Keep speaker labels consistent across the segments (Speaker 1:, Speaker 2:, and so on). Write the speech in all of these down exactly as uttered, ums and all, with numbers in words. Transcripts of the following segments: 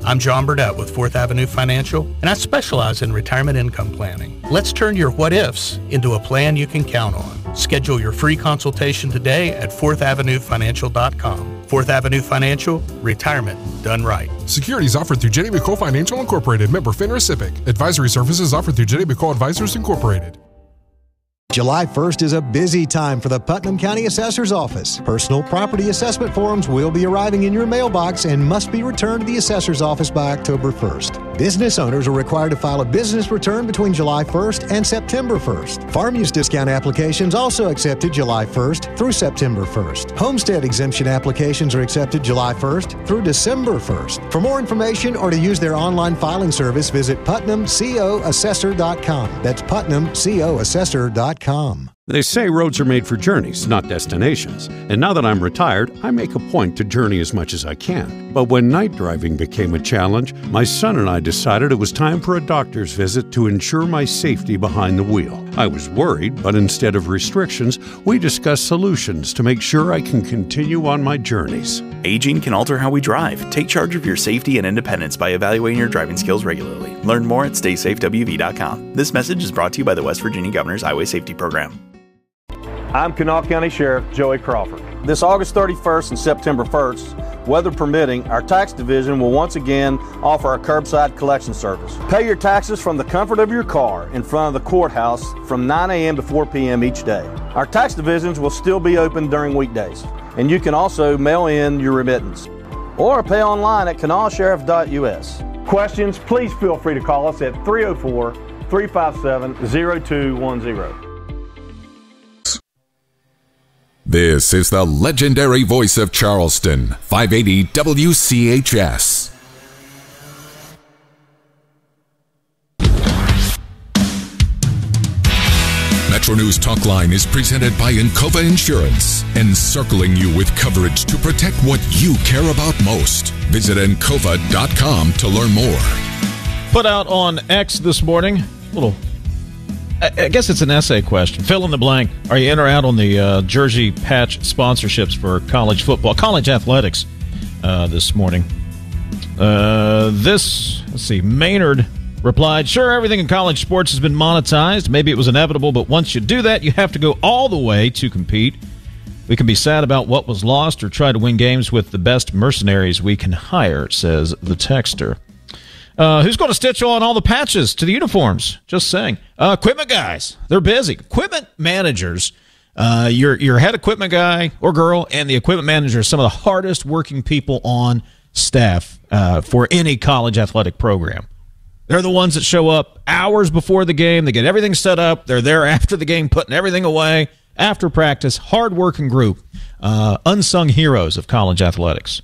Speaker 1: I'm John Burdett with Fourth Avenue Financial, and I specialize in retirement income planning. Let's turn your what-ifs into a plan you can count on. Schedule your free consultation today at fourth avenue financial dot com. Fourth Avenue Financial, retirement done right.
Speaker 2: Securities offered through J D McCole Financial Incorporated, member FINRA SIPC. Advisory services offered through J D McCole Advisors Incorporated.
Speaker 3: July first is a busy time for the Putnam County Assessor's Office. Personal property assessment forms will be arriving in your mailbox and must be returned to the Assessor's Office by October first. Business owners are required to file a business return between July first and September first. Farm use discount applications also accepted July first through September first. Homestead exemption applications are accepted July first through December first. For more information or to use their online filing service, visit putnam co assessor dot com. That's putnam co assessor dot com.
Speaker 4: They say roads are made for journeys, not destinations. And now that I'm retired, I make a point to journey as much as I can. But when night driving became a challenge, my son and I decided it was time for a doctor's visit to ensure my safety behind the wheel. I was worried, but instead of restrictions, we discussed solutions to make sure I can continue on my journeys.
Speaker 5: Aging can alter how we drive. Take charge of your safety and independence by evaluating your driving skills regularly. Learn more at stay safe w v dot com. This message is brought to you by the West Virginia Governor's Highway Safety Program.
Speaker 6: I'm Kanawha County Sheriff Joey Crawford. This August thirty-first and September first, weather permitting, our tax division will once again offer our curbside collection service. Pay your taxes from the comfort of your car in front of the courthouse from nine a.m. to four p.m. each day. Our tax divisions will still be open during weekdays, and you can also mail in your remittance or pay online at kanawha sheriff dot u s. Questions, please feel free to call us at three oh four, three five seven, oh two one oh.
Speaker 7: This is the legendary voice of Charleston, five eighty W C H S. Metro News Talk Line is presented by Encova Insurance, encircling you with coverage to protect what you care about most. Visit encova dot com to learn more.
Speaker 8: Put out on X this morning, little, I guess it's an essay question. Fill in the blank. Are you in or out on the uh, jersey patch sponsorships for college football, college athletics uh, this morning? Uh, this, let's see, Maynard replied, sure, everything in college sports has been monetized. Maybe it was inevitable, but once you do that, you have to go all the way to compete. We can be sad about what was lost or try to win games with the best mercenaries we can hire, says the texter. Uh, who's going to stitch on all the patches to the uniforms? Just saying. Uh, equipment guys, they're busy. Equipment managers, uh, your your head equipment guy or girl and the equipment manager are some of the hardest working people on staff uh, for any college athletic program. They're the ones that show up hours before the game. They get everything set up. They're there after the game, putting everything away after practice. Hard-working group. Uh, unsung heroes of college athletics.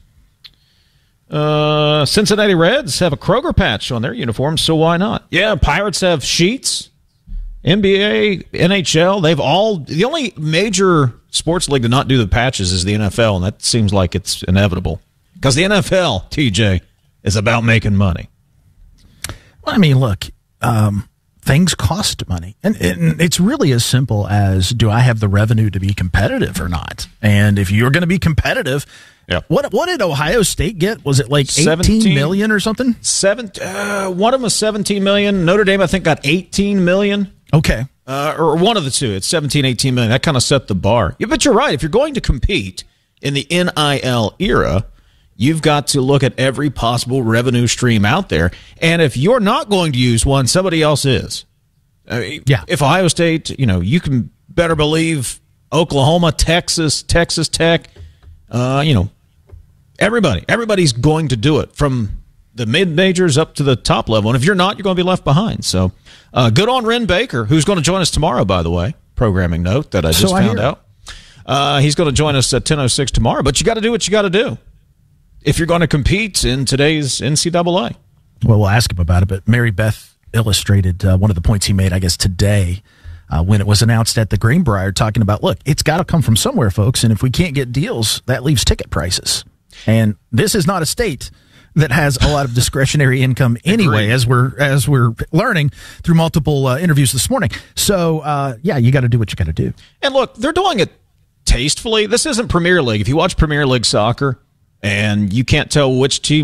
Speaker 8: Uh, Cincinnati Reds have a Kroger patch on their uniforms, so why not? Yeah, Pirates have sheets. N B A, N H L, they've all... The only major sports league to not do the patches is the N F L, and that seems like it's inevitable. Because the N F L, T J, is about making money.
Speaker 9: Well, I mean, look, um, things cost money. And, and it's really as simple as, do I have the revenue to be competitive or not? And if you're going to be competitive... Yeah. What what did Ohio State get? Was it like eighteen million or something?
Speaker 8: Seven. Uh, one of them was seventeen million. Notre Dame, I think, got eighteen million.
Speaker 9: Okay.
Speaker 8: Uh, or one of the two. It's seventeen, eighteen million. That kind of set the bar. Yeah, but you're right. If you're going to compete in the N I L era, you've got to look at every possible revenue stream out there. And if you're not going to use one, somebody else is. I mean, yeah. If Ohio State, you know, you can better believe Oklahoma, Texas, Texas Tech, uh, you know, Everybody. Everybody's going to do it from the mid-majors up to the top level. And if you're not, you're going to be left behind. So uh, good on Ren Baker, who's going to join us tomorrow, by the way. Programming note that I just so found I out. Uh, he's going to join us at ten oh six tomorrow. But you got to do what you got to do if you're going to compete in today's N C double A.
Speaker 9: Well, we'll ask him about it. But Mary Beth illustrated uh, one of the points he made, I guess, today. Uh, when it was announced at the Greenbrier, talking about, look, it's got to come from somewhere, folks. And if we can't get deals, that leaves ticket prices. And this is not a state that has a lot of discretionary income anyway, as we're as we're learning through multiple uh, interviews this morning. So, uh, yeah, you got to do what you got to do.
Speaker 8: And look, they're doing it tastefully. This isn't Premier League. If you watch Premier League soccer and you can't tell which team's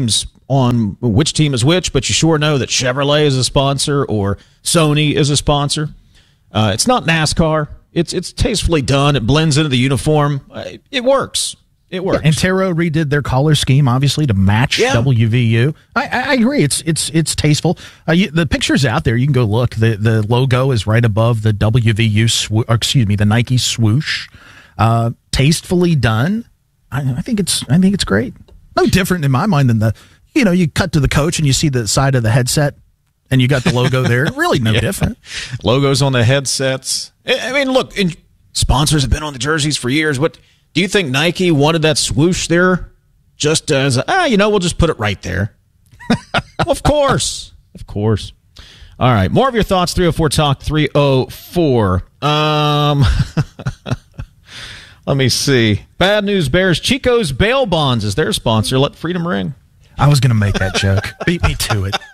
Speaker 8: on which team is which, but you sure know that Chevrolet is a sponsor or Sony is a sponsor. Uh, it's not NASCAR. It's it's tastefully done. It blends into the uniform. Uh, it, it works. It works.
Speaker 9: Yeah, and Taro redid their color scheme, obviously, to match yeah. W V U. I, I agree. It's it's it's tasteful. Uh, you, the picture's out there. You can go look. The the logo is right above the W V U, swo- or excuse me, the Nike swoosh. Uh, tastefully done. I, I think it's I think it's great. No different in my mind than the, you know, you cut to the coach and you see the side of the headset and you got the logo there. Really no yeah. different.
Speaker 8: Logos on the headsets. I mean, look, and sponsors have been on the jerseys for years. What do you think Nike wanted that swoosh there just as, a, ah, you know, we'll just put it right there? Of course. Of course. All right. More of your thoughts, three oh four talk three oh four. Um, let me see. Bad News Bears. Chico's Bail Bonds is their sponsor. Let freedom ring.
Speaker 9: I was going to make that joke. Beat me to it.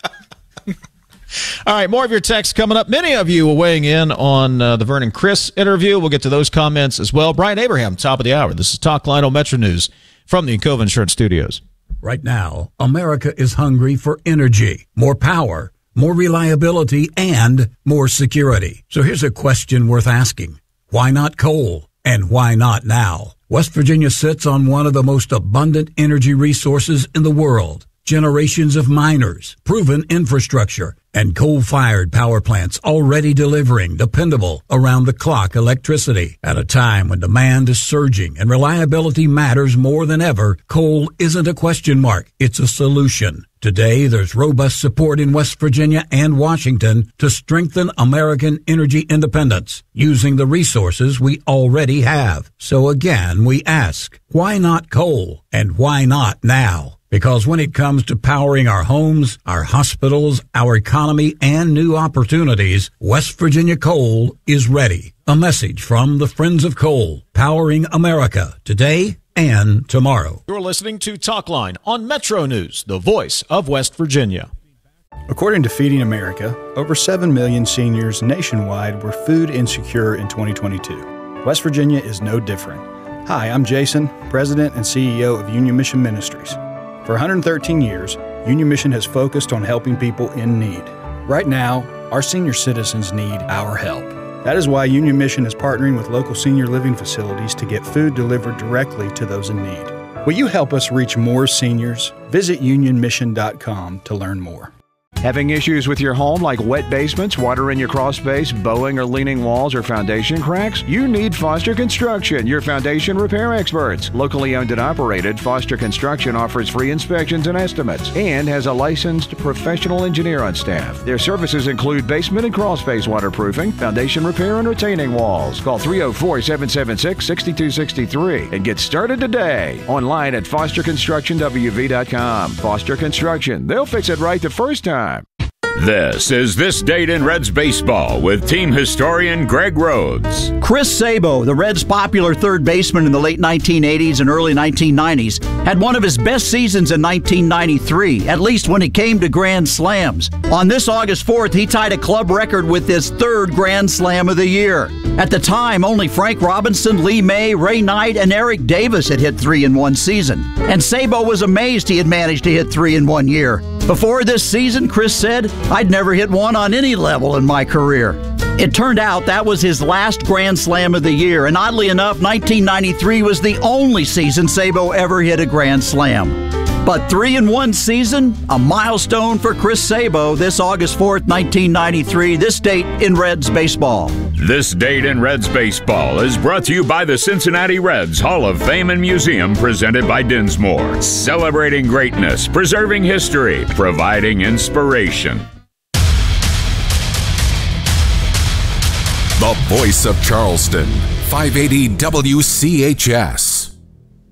Speaker 8: All right, more of your texts coming up. Many of you are weighing in on uh, the Vernon Chris interview. We'll get to those comments as well. Brian Abraham, top of the hour. This is Talk Line on Metro News from the Encova Insurance Studios.
Speaker 10: Right now, America is hungry for energy, more power, more reliability, and more security. So here's a question worth asking. Why not coal? And why not now? West Virginia sits on one of the most abundant energy resources in the world. Generations of miners, proven infrastructure, and coal-fired power plants already delivering dependable, around-the-clock electricity. At a time when demand is surging and reliability matters more than ever, coal isn't a question mark, it's a solution. Today, there's robust support in West Virginia and Washington to strengthen American energy independence using the resources we already have. So again, we ask, why not coal? And why not now? Because when it comes to powering our homes, our hospitals, our economy, and new opportunities, West Virginia Coal is ready. A message from the Friends of Coal, powering America today and tomorrow.
Speaker 8: You're listening to Talk Line on Metro News, the voice of West Virginia.
Speaker 11: According to Feeding America, over seven million seniors nationwide were food insecure in twenty twenty-two. West Virginia is no different. Hi, I'm Jason, President and C E O of Union Mission Ministries. For one hundred thirteen years, Union Mission has focused on helping people in need. Right now, our senior citizens need our help. That is why Union Mission is partnering with local senior living facilities to get food delivered directly to those in need. Will you help us reach more seniors? Visit union mission dot com to learn more.
Speaker 12: Having issues with your home like wet basements, water in your crawl space, bowing or leaning walls, or foundation cracks? You need Foster Construction, your foundation repair experts. Locally owned and operated, Foster Construction offers free inspections and estimates and has a licensed professional engineer on staff. Their services include basement and crawl space waterproofing, foundation repair, and retaining walls. Call three oh four, seven seven six, six two six three and get started today. Online at foster construction w v dot com. Foster Construction, they'll fix it right the first time.
Speaker 13: This is This Date in Reds Baseball with team historian Greg Rhodes.
Speaker 14: Chris Sabo, the Reds' popular third baseman in the late nineteen eighties and early nineteen nineties, had one of his best seasons in nineteen ninety-three, at least when it came to Grand Slams. On this August fourth, he tied a club record with his third Grand Slam of the year. At the time, only Frank Robinson, Lee May, Ray Knight, and Eric Davis had hit three in one season. And Sabo was amazed he had managed to hit three in one year. Before this season, Chris said, "I'd never hit one on any level in my career." It turned out that was his last Grand Slam of the year, and oddly enough, nineteen ninety-three was the only season Sabo ever hit a Grand Slam. But three in one season, a milestone for Chris Sabo this August fourth, nineteen ninety-three, this date in Reds baseball.
Speaker 13: This Date in Reds Baseball is brought to you by the Cincinnati Reds Hall of Fame and Museum, presented by Dinsmore. Celebrating greatness, preserving history, providing inspiration.
Speaker 7: The voice of Charleston, five eighty W C H S.